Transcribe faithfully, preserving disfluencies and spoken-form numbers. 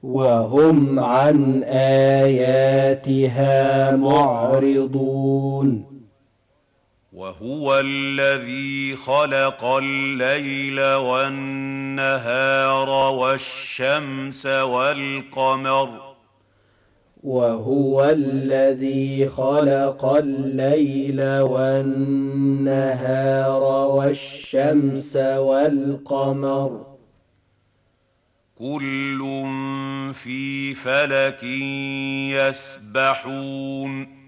وهم عن آياتها معرضون. وهو الذي خلق الليل والنهار والشمس والقمر وهو الذي خلق الليل والنهار والشمس والقمر كل في فلك يسبحون